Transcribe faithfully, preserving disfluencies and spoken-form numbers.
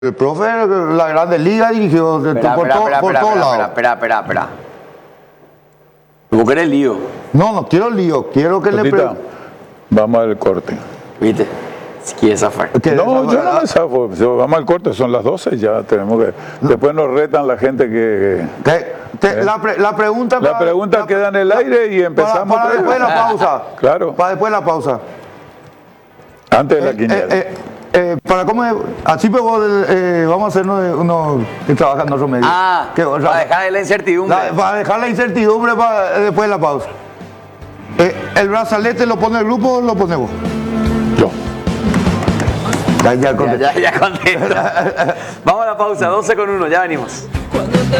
El profe, la Grande Liga dirigió de- Espera, por, espera, to- espera, por espera, todos espera, lados. espera, espera, espera. ¿Vos querés lío? No, no quiero lío, quiero que le Totita, pregunte. vamos al corte. ¿Viste? Si quieres zafar. No, yo no me zafo. Yo- Vamos al corte, son las doce ya. Tenemos que. Después nos retan la gente que. que- la, pre- la pregunta. La para- pregunta la- queda en el aire y empezamos Para, para otra vez. después de la pausa. Claro. Para después de la pausa. Antes de la Eh, quiniela. eh, eh, para cómo es- así pues vos, eh, vamos a hacernos uno que trabaja en otro medio. Ah, Que, o sea, para dejar de la incertidumbre. la- para dejar la incertidumbre para, eh, después de la pausa. Eh, ¿El brazalete lo pone el grupo o lo pone vos? Yo. Ya, ya, Ya, ya, ya contento. Vamos a la pausa, doce con uno, ya venimos. Cuando te